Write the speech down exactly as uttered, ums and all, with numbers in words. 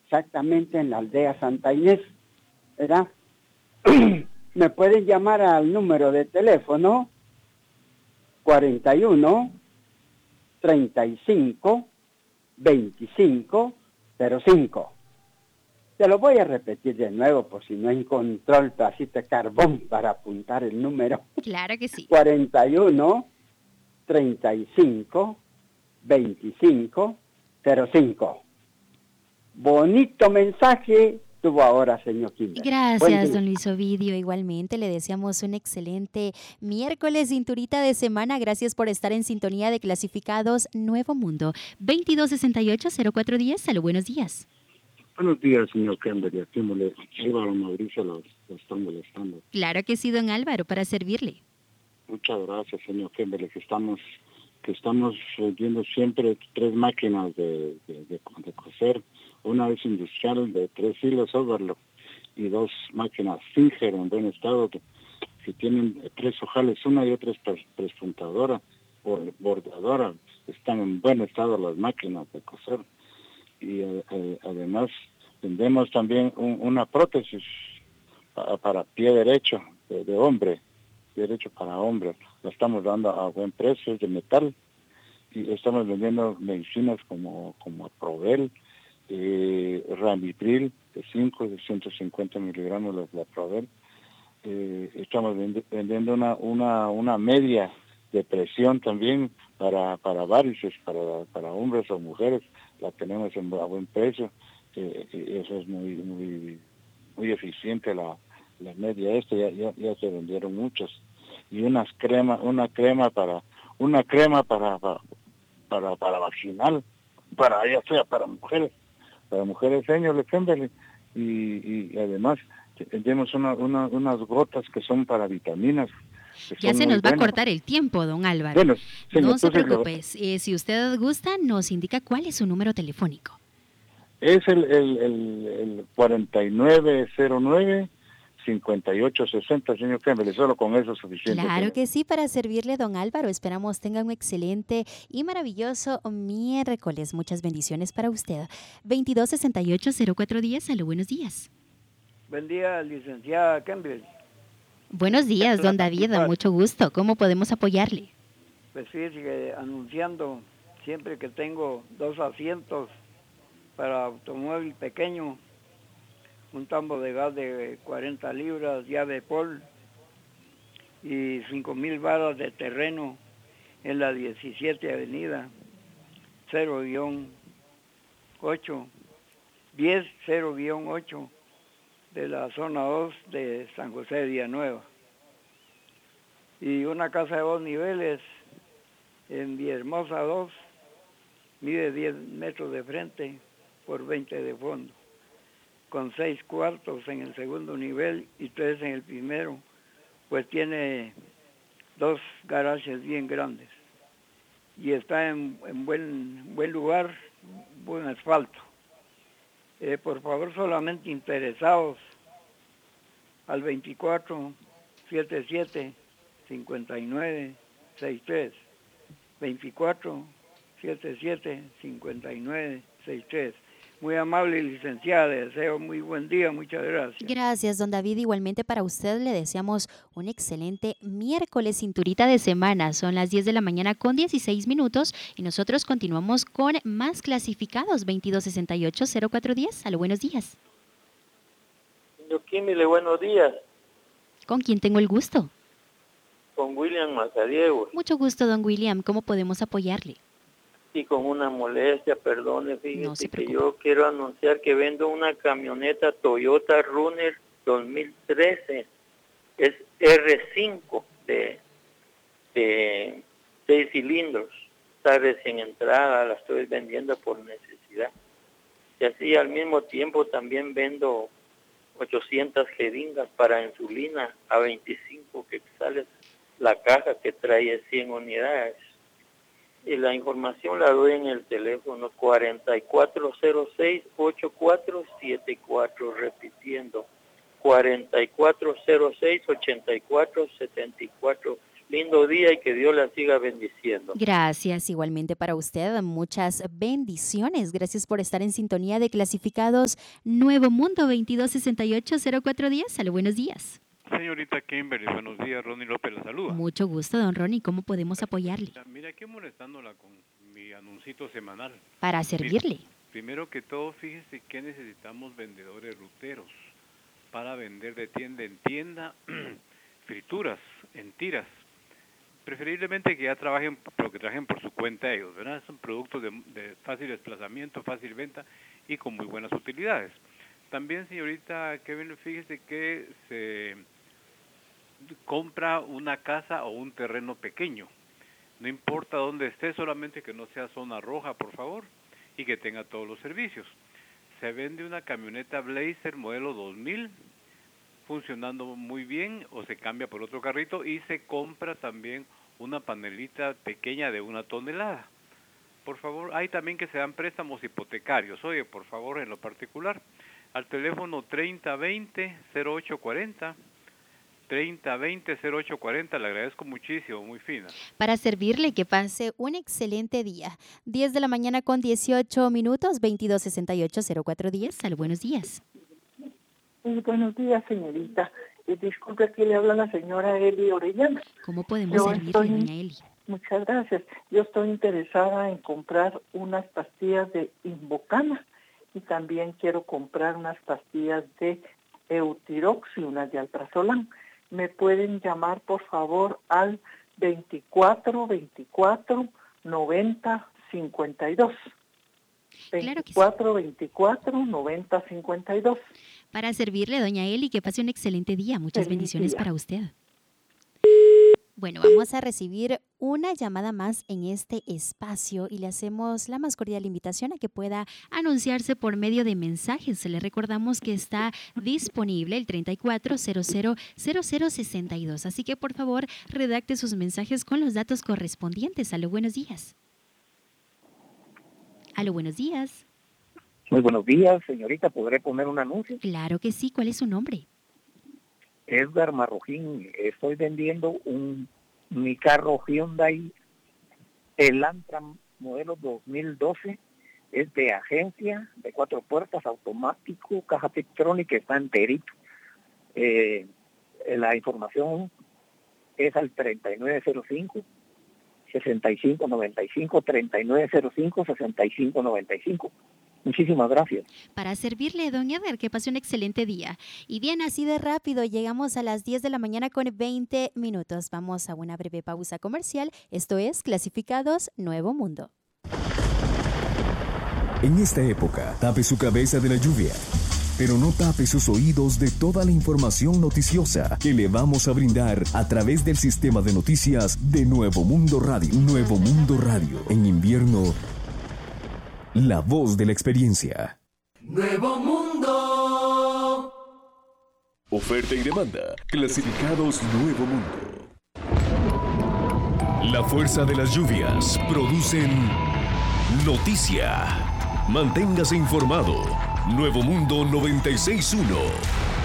exactamente en la aldea Santa Inés, ¿verdad? Me pueden llamar al número de teléfono cuarenta y uno, treinta y cinco, veinticinco, cero cinco. Te lo voy a repetir de nuevo por si no encontró el pedacito de carbón para apuntar el número. Claro que sí. cuarenta y uno, treinta y cinco, veinticinco, cero cinco. Bonito mensaje tuvo ahora, señor Kimberly. Buen Gracias, día. don Luis Ovidio. Igualmente le deseamos un excelente miércoles, cinturita de semana. Gracias por estar en sintonía de Clasificados Nuevo Mundo. veintidós sesenta y ocho, cero cuatro diez. Salud, buenos días. Buenos días, señor Kimberly. Aquí mole- Álvaro Mauricio lo, lo está molestando. Claro que sí, don Álvaro, para servirle. Muchas gracias, señor Kimberly, que estamos que estamos eh, viendo siempre tres máquinas de, de, de, de coser. Una es industrial de tres hilos overlock y dos máquinas Singer en buen estado que, que tienen tres ojales, una y otra es pres- prespuntadora o bordadora. Están en buen estado las máquinas de coser. Y eh, eh, además vendemos también un, una prótesis para, para pie derecho de, de hombre, pie derecho para hombre. La estamos dando a buen precio, es de metal, y estamos vendiendo medicinas como, como Provel, eh, Ramipril de cinco, de ciento cincuenta miligramos la, la Provel. Eh, estamos vend- vendiendo una, una, una media de presión también para, para varices, para, para hombres o mujeres, la tenemos en, a buen precio, eh, y eso es muy muy muy eficiente la, la media esta, ya, ya, ya se vendieron muchas. Y unas crema, una crema para, una crema para, para, para, para vaginal, para ya sea para mujeres, para mujeres señores, Kimberly, y, y además tenemos una, una, unas gotas que son para vitaminas, que Ya son se muy nos va a buenas. cortar el tiempo, don Álvaro. Bueno, sí, No se entonces lo, preocupe. Eh, si usted gusta, nos indica cuál es su número telefónico. es el, el, el, el cuarenta y nueve cero nueve, cincuenta y ocho sesenta, señor Kimberly, solo con eso es suficiente. Claro Señor. que sí, para servirle, don Álvaro. Esperamos tenga un excelente y maravilloso miércoles. Muchas bendiciones para usted. veintidós sesenta y ocho, cero cuatro diez. Salud, buenos días. Buen día, licenciada Campbell. Buenos días, don David. Mucho gusto. ¿Cómo podemos apoyarle? Pues fíjese que anunciando siempre que tengo dos asientos para automóvil pequeño, un tambo de gas de cuarenta libras, llave Paul y cinco mil varas de terreno en la diecisiete Avenida, cero ocho, diez cero ocho de la zona dos de San José de Villanueva. Y una casa de dos niveles en Villahermosa dos, mide diez metros de frente por veinte de fondo, con seis cuartos en el segundo nivel y tres en el primero, pues tiene dos garajes bien grandes y está en, en buen, buen lugar, buen asfalto. Eh, por favor, solamente interesados al veinticuatro setenta y siete cincuenta y nueve sesenta y tres, veinticuatro setenta y siete cincuenta y nueve sesenta y tres. Muy amable licenciada, le deseo muy buen día, muchas gracias. Gracias, don David. Igualmente para usted le deseamos un excelente miércoles, cinturita de semana. Son las diez de la mañana con dieciséis minutos y nosotros continuamos con más clasificados. veintidós sesenta y ocho, cero cuatro diez. Salud, buenos días. Señor Kimile, buenos días. ¿Con quién tengo el gusto? Con William Mazadiego. Mucho gusto, don William. ¿Cómo podemos apoyarle? Y con una molestia, perdone, fíjese No se que preocupe. yo quiero anunciar que vendo una camioneta Toyota Runner dos mil trece. Es R cinco de, de seis cilindros. Está recién entrada, la estoy vendiendo por necesidad. Y así al mismo tiempo también vendo ochocientas jeringas para insulina a veinticinco quetzales la caja, que trae cien unidades. Y la información la doy en el teléfono cuarenta y cuatro cero seis, ochenta y cuatro setenta y cuatro, repitiendo, cuarenta y cuatro cero seis, ochenta y cuatro setenta y cuatro. lindo día y que Dios la siga bendiciendo. Gracias, igualmente para usted. Muchas bendiciones. Gracias por estar en sintonía de Clasificados Nuevo Mundo veintidós sesenta y ocho cero cuatro diez. Salud, buenos días. Señorita Kimberly, buenos días. Ronnie López la saluda. Mucho gusto, don Ronnie. ¿Cómo podemos apoyarle? Mira, aquí molestándola con mi anuncito semanal. Para servirle. Primero que todo, fíjese que necesitamos vendedores ruteros para vender de tienda en tienda frituras en tiras. Preferiblemente que ya trabajen, pero que trabajen por su cuenta ellos, ¿verdad? Son productos de, de fácil desplazamiento, fácil venta y con muy buenas utilidades. También, señorita Kevin, fíjese que se compra una casa o un terreno pequeño. No importa dónde esté, solamente que no sea zona roja, por favor, y que tenga todos los servicios. Se vende una camioneta Blazer modelo dos mil, funcionando muy bien, o se cambia por otro carrito, y se compra también una panelita pequeña de una tonelada. Por favor, hay también que se dan préstamos hipotecarios, oye, por favor, en lo particular, al teléfono treinta veinte cero ocho cuarenta, treinta veinte cero ocho cuarenta, le agradezco muchísimo, muy fina. Para servirle, que pase un excelente día. diez de la mañana con dieciocho minutos, veintidós sesenta y ocho cero cuatro diez. Salud, buenos días. Sí, buenos días, señorita. Eh, disculpe, aquí le habla la señora Eli Orellana. ¿Cómo podemos Yo servirle, estoy, doña Eli? Muchas gracias. Yo estoy interesada en comprar unas pastillas de Invocana y también quiero comprar unas pastillas de Eutirox y unas de Alprazolam. Me pueden llamar, por favor, al veinticuatro veinticuatro noventa cincuenta y dos. veinticuatro veinticuatro noventa cincuenta y dos. Para servirle, doña Eli, que pase un excelente día. Muchas Feliz bendiciones día. para usted. Bueno, vamos a recibir una llamada más en este espacio y le hacemos la más cordial invitación a que pueda anunciarse por medio de mensajes. Le recordamos que está disponible el treinta y cuatro cero cero cero cero sesenta y dos. Así que, por favor, redacte sus mensajes con los datos correspondientes. Aló, buenos días. Aló, buenos días. Muy buenos días, señorita. ¿Podré poner un anuncio? Claro que sí. ¿Cuál es su nombre? Edgar Marroquín. Estoy vendiendo un mi carro Hyundai Elantra modelo dos mil doce. Es de agencia, de cuatro puertas, automático, caja electrónica, está enterito. Eh, la información es al treinta y nueve cero cinco, sesenta y cinco noventa y cinco, treinta y nueve cero cinco, sesenta y cinco noventa y cinco. Muchísimas gracias. Para servirle, don Edgar, que pase un excelente día. Y bien, así de rápido, llegamos a las diez de la mañana con veinte minutos. Vamos a una breve pausa comercial. Esto es Clasificados Nuevo Mundo. En esta época, tape su cabeza de la lluvia, pero no tape sus oídos de toda la información noticiosa que le vamos a brindar a través del sistema de noticias de Nuevo Mundo Radio. Nuevo Mundo Radio. En invierno, la voz de la experiencia. Nuevo Mundo. Oferta y demanda. Clasificados Nuevo Mundo. La fuerza de las lluvias producen noticia. Manténgase informado. Nuevo Mundo noventa y seis punto uno.